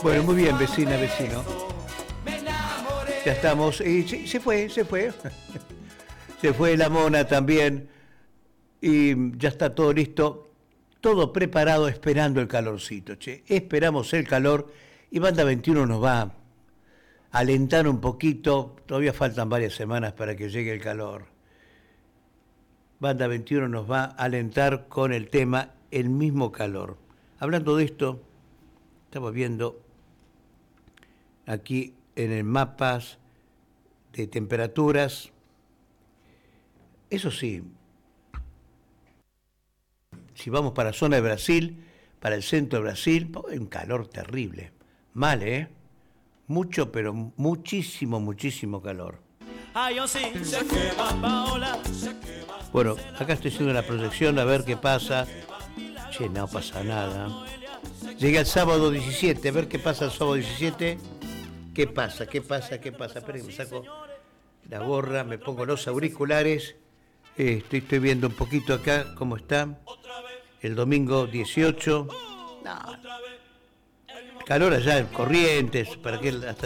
Bueno, muy bien, vecina, vecino. Ya estamos. Y se fue. Se fue la mona también. Y ya está todo listo. Todo preparado, esperando el calorcito, che. Esperamos el calor. Y Banda 21 nos va a alentar un poquito. Todavía faltan varias semanas para que llegue el calor. Banda 21 nos va a alentar con el tema El mismo calor. Hablando de esto, estamos viendo aquí en el mapas de temperaturas. Eso sí, si vamos para la zona de Brasil, para el centro de Brasil, hay un calor terrible. Mal, ¿eh? Mucho, pero muchísimo, muchísimo calor. Bueno, acá estoy haciendo la proyección a ver qué pasa. Che, no pasa nada. Llegué el sábado 17, a ver qué pasa el sábado 17. ¿Qué pasa? Espera que me saco la gorra, me pongo los auriculares. Estoy viendo un poquito acá cómo está. El domingo 18. No. Calor allá en Corrientes, para que hasta